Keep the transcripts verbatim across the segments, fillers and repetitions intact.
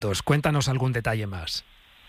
Cuéntanos algún detalle más.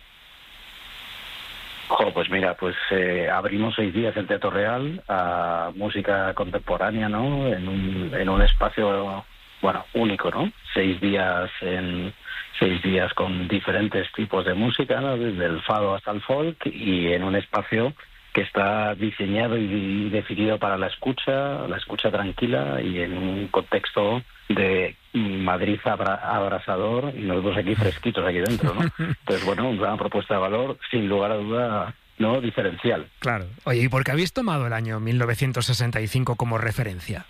Jo, pues mira, pues eh, abrimos seis días el Teatro Real a música contemporánea, ¿no? En un, en un espacio, bueno, único, ¿no? Seis días en seis días con diferentes tipos de música, ¿no? Desde el fado hasta el folk, y en un espacio que está diseñado y definido para la escucha, la escucha tranquila, y en un contexto de Madrid abra, abrasador, y nosotros aquí fresquitos aquí dentro, ¿no? Entonces, bueno, una propuesta de valor, sin lugar a duda, ¿no? Diferencial. Claro. Oye, ¿y por qué habéis tomado el año mil novecientos sesenta y cinco como referencia?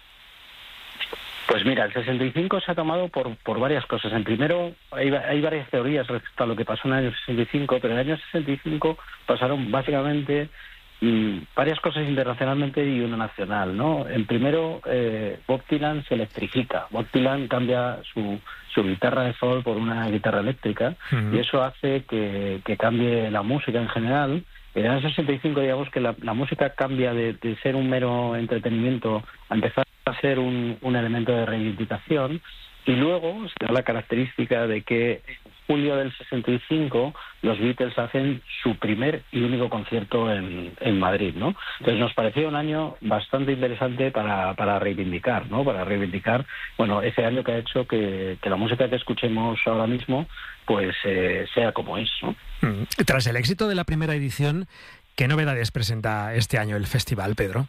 Pues mira, el sesenta y cinco se ha tomado por, por varias cosas. En primero, hay, hay varias teorías respecto a lo que pasó en el año sesenta y cinco, pero en el año sesenta y cinco pasaron básicamente mm, varias cosas internacionalmente y una nacional, ¿no? En primero, eh, Bob Dylan se electrifica. Bob Dylan cambia su, su guitarra de sol por una guitarra eléctrica, uh-huh. y eso hace que, que cambie la música en general. En el año sesenta y cinco, digamos que la, la música cambia de, de ser un mero entretenimiento a empezar a ser un, un elemento de reivindicación, y luego se da la característica de que en julio del sesenta y cinco los Beatles hacen su primer y único concierto en, en Madrid, ¿no? Entonces nos pareció un año bastante interesante para, para reivindicar, ¿no? Para reivindicar, bueno, ese año que ha hecho que, que la música que escuchemos ahora mismo pues eh, sea como es, ¿no? Tras el éxito de la primera edición, ¿qué novedades presenta este año el festival, Pedro?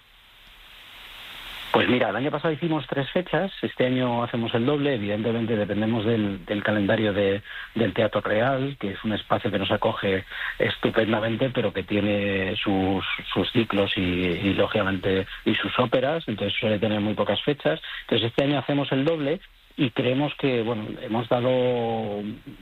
Pues mira, el año pasado hicimos tres fechas, este año hacemos el doble. Evidentemente dependemos del, del calendario de, del Teatro Real, que es un espacio que nos acoge estupendamente, pero que tiene sus, sus ciclos y, y, lógicamente, y sus óperas, entonces suele tener muy pocas fechas. Entonces este año hacemos el doble y creemos que, bueno, hemos dado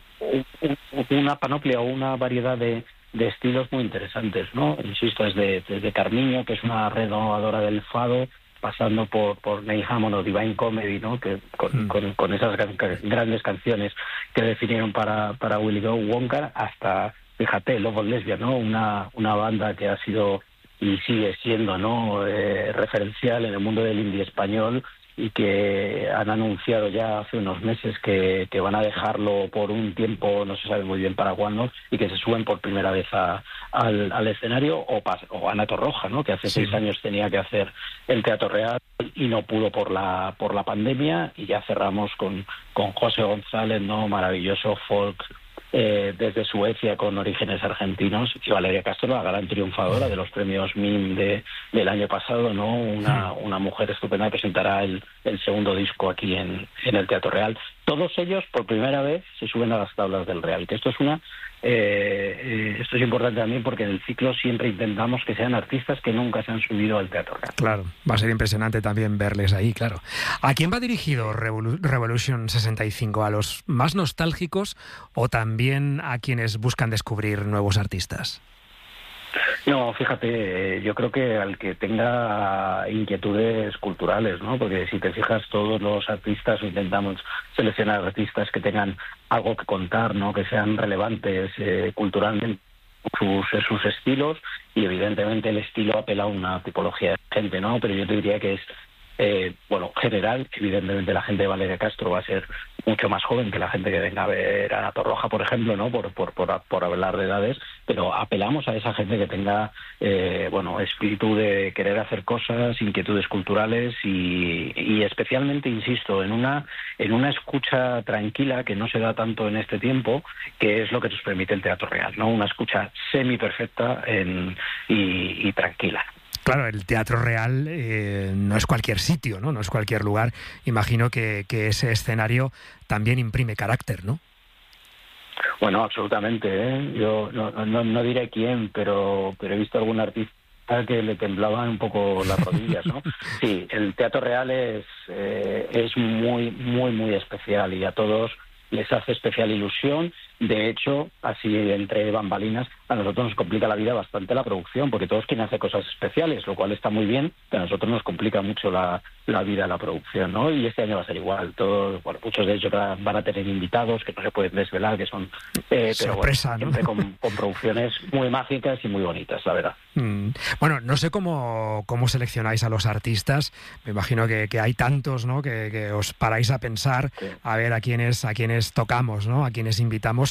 una panoplia o una variedad de, de estilos muy interesantes, ¿no? Insisto, desde, desde Carmiño, que es una renovadora del fado, pasando por, por Neil Hammond o Divine Comedy, ¿no? Que con, mm. con, con esas gran, grandes canciones que definieron para, para Willie Go Wonka, hasta, fíjate, Love Lesbian, ¿no? Una, una banda que ha sido y sigue siendo, ¿no? Eh, referencial en el mundo del indie español, y que han anunciado ya hace unos meses que, que van a dejarlo por un tiempo, no se sabe muy bien para cuándo, y que se suben por primera vez a, al, al escenario, o, o Ana Torroja, ¿no? Que hace sí. seis años tenía que hacer el Teatro Real y no pudo por la por la pandemia, y ya cerramos con, con José González, ¿no? Maravilloso folk eh, desde Suecia con orígenes argentinos, y Valeria Castro, la gran triunfadora de los premios M I M de, del año pasado, ¿no? Una, una mujer estupenda que presentará el, el segundo disco aquí en, en el Teatro Real. Todos ellos por primera vez se suben a las tablas del Real, que esto es una eh, eh, esto es importante también, porque en el ciclo siempre intentamos que sean artistas que nunca se han subido al Teatro Real. Claro, va a ser impresionante también verles ahí, claro. ¿A quién va dirigido Revolu- Revolution sesenta y cinco? ¿A los más nostálgicos o también a quienes buscan descubrir nuevos artistas? No, fíjate, yo creo que al que tenga inquietudes culturales, ¿no? Porque si te fijas, todos los artistas, intentamos seleccionar artistas que tengan algo que contar, ¿no? Que sean relevantes eh, culturalmente, sus, sus estilos, y evidentemente el estilo apela a una tipología de gente, ¿no? Pero yo te diría que es, eh, bueno, general. Evidentemente la gente de Valeria Castro va a ser mucho más joven que la gente que venga a ver a Ana Torroja, por ejemplo, ¿no? Por, por, por, por hablar de edades, pero apelamos a esa gente que tenga, eh, bueno, espíritu de querer hacer cosas, inquietudes culturales, y, y especialmente, insisto, en una, en una escucha tranquila que no se da tanto en este tiempo, que es lo que nos permite el Teatro Real, ¿no? Una escucha semi perfecta en, y, y tranquila. Claro, el Teatro Real eh, no es cualquier sitio, ¿no? No es cualquier lugar. Imagino que, que ese escenario también imprime carácter, ¿no? Bueno, absolutamente, ¿eh? Yo no, no, no diré quién, pero, pero he visto algún artista que le temblaban un poco las rodillas, ¿no? Sí, el Teatro Real es, eh, es muy, muy, muy especial, y a todos les hace especial ilusión. De hecho, así entre bambalinas, a nosotros nos complica la vida bastante la producción, porque todos quieren hacer cosas especiales, lo cual está muy bien, pero a nosotros nos complica mucho la, la vida la producción, ¿no? Y este año va a ser igual. Todos, bueno, muchos de ellos van a tener invitados que no se pueden desvelar, que son eh, pero sorpresa, bueno, ¿no? siempre con, con producciones muy mágicas y muy bonitas, la verdad. Mm. Bueno, no sé cómo, cómo seleccionáis a los artistas. Me imagino que, que hay tantos, ¿no? Que, que os paráis a pensar, sí. a ver a quiénes, a quiénes tocamos, ¿no? A quiénes invitamos.